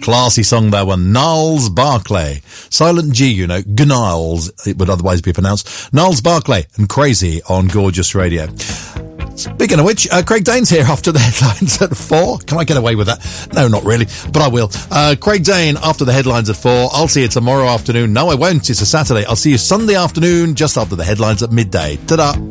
Classy song that one. Gnarls Barclay. Silent G, you know. Gnarls, it would otherwise be pronounced. Gnarls Barclay and Crazy on Gorgeous Radio. Speaking of which, Craig Dane's here after the headlines at 4. Can I get away with that? No, not really, but I will. Craig Dane after the headlines at 4. I'll see you tomorrow afternoon. No, I won't. It's a Saturday. I'll see you Sunday afternoon just after the headlines at midday. Ta-da.